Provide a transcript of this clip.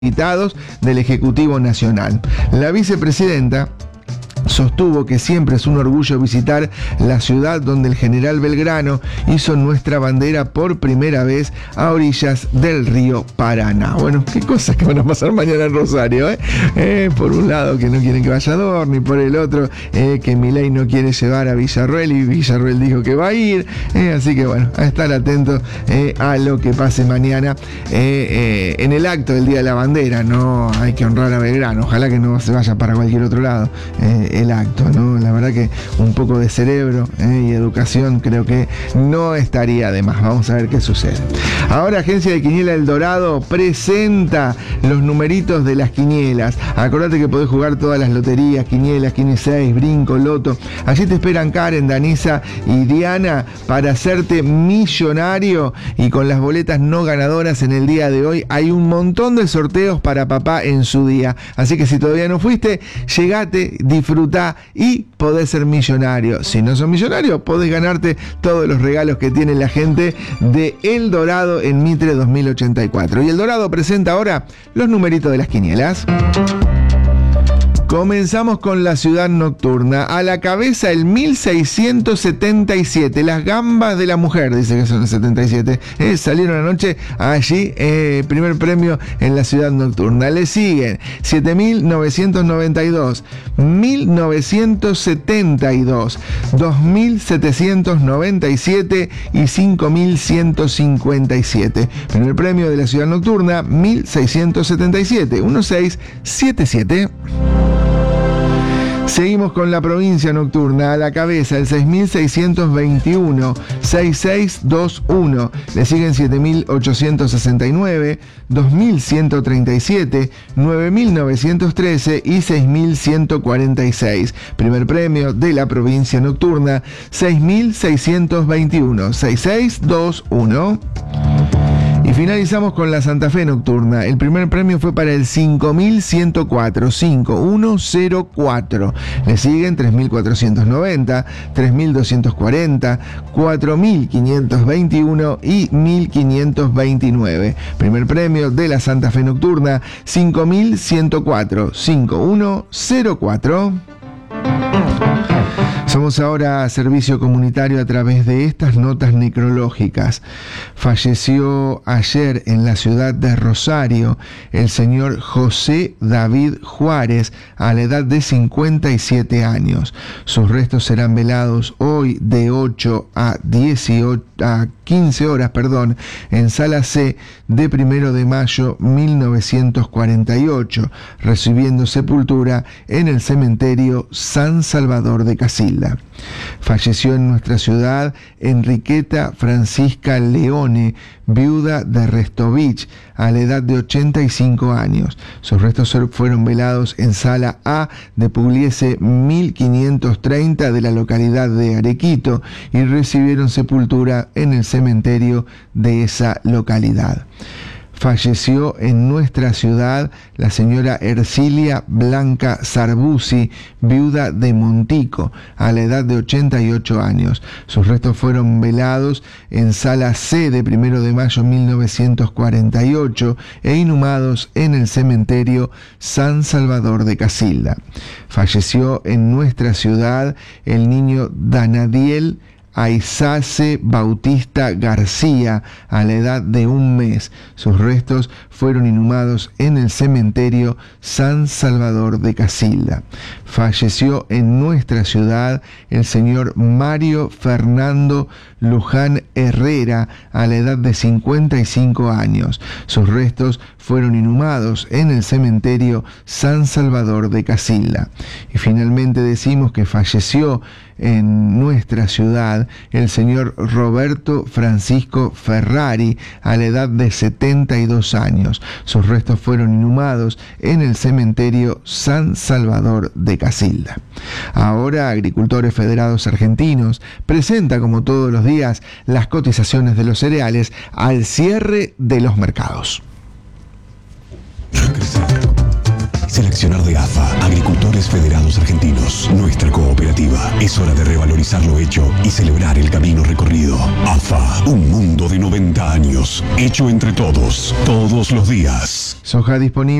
invitados del Ejecutivo Nacional. La vicepresidenta sostuvo que siempre es un orgullo visitar la ciudad donde el general Belgrano hizo nuestra bandera por primera vez a orillas del río Paraná. Bueno, qué cosas que van a pasar mañana en Rosario, por un lado que no quieren que vaya Dorni, por el otro que Milei no quiere llevar a Villarruel y Villarruel dijo que va a ir, así que bueno, a estar atentos a lo que pase mañana en el acto del Día de la Bandera. No hay que honrar a Belgrano, ojalá que no se vaya para cualquier otro lado el acto, ¿no? La verdad que un poco de cerebro y educación creo que no estaría de más. Vamos a ver qué sucede. Ahora Agencia de Quiniela El Dorado presenta los numeritos de las quinielas. Acordate que podés jugar todas las loterías, quinielas, Quini6, Brinco, Loto. Allí te esperan Karen, Danisa y Diana para hacerte millonario, y con las boletas no ganadoras en el día de hoy hay un montón de sorteos para papá en su día. Así que si todavía no fuiste, llegate, disfruta y podés ser millonario. Si no sos millonario, podés ganarte todos los regalos que tiene la gente de El Dorado en Mitre 2084. Y El Dorado presenta ahora los numeritos de las quinielas. Comenzamos con la ciudad nocturna. A la cabeza el 1677. Las gambas de la mujer, dice que son el 77. Salieron anoche allí, primer premio en la ciudad nocturna. Le siguen 7992, 1972, 2797 y 5157. Primer premio de la ciudad nocturna, 1677, 1677. Seguimos con la provincia nocturna. A la cabeza el 6621, 6621. Le siguen 7869, 2137, 9913 y 6146. Primer premio de la provincia nocturna, 6621, 6621. Y finalizamos con la Santa Fe nocturna. El primer premio fue para el 5104, 5104. Le siguen 3490, 3240, 4521 y 1529. Primer premio de la Santa Fe nocturna, 5104, 5104. Somos ahora servicio comunitario a través de estas notas necrológicas. Falleció ayer en la ciudad de Rosario el señor José David Juárez a la edad de 57 años. Sus restos serán velados hoy de 8 a 15 horas, en Sala C de 1 de mayo 1948, recibiendo sepultura en el cementerio San Salvador de Casilda. Falleció en nuestra ciudad Enriqueta Francisca Leone, viuda de Restovich, a la edad de 85 años. Sus restos fueron velados en Sala A de Pugliese 1530 de la localidad de Arequito y recibieron sepultura en el cementerio de esa localidad. Falleció en nuestra ciudad la señora Ercilia Blanca Sarbusi, viuda de Montico, a la edad de 88 años. Sus restos fueron velados en Sala C de 1 de mayo 1948 e inhumados en el cementerio San Salvador de Casilda. Falleció en nuestra ciudad el niño Danadiel Aizace Bautista García, a la edad de 1 mes. Sus restos fueron inhumados en el cementerio San Salvador de Casilda. Falleció en nuestra ciudad el señor Mario Fernando Luján Herrera, a la edad de 55 años. Sus restos fueron inhumados en el cementerio San Salvador de Casilda. Y finalmente decimos que falleció en nuestra ciudad el señor Roberto Francisco Ferrari, a la edad de 72 años. Sus restos fueron inhumados en el cementerio San Salvador de Casilda. Ahora Agricultores Federados Argentinos presenta, como todos los días, las cotizaciones de los cereales al cierre de los mercados. Selección accionar de AFA, Agricultores Federados Argentinos, nuestra cooperativa. Es hora de revalorizar lo hecho y celebrar el camino recorrido. AFA, un mundo de 90 años, hecho entre todos, todos los días. Soja disponible